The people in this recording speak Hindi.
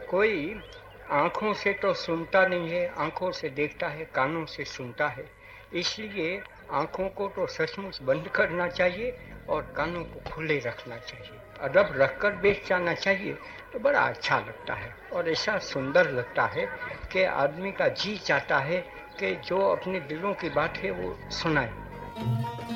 कोई आँखों से तो सुनता नहीं है, आँखों से देखता है, कानों से सुनता है। इसलिए आँखों को तो सचमुच बंद करना चाहिए और कानों को खुले रखना चाहिए। अदब रखकर बैठ जाना चाहिए तो बड़ा अच्छा लगता है और ऐसा सुंदर लगता है कि आदमी का जी चाहता है कि जो अपने दिलों की बात है वो सुनाए।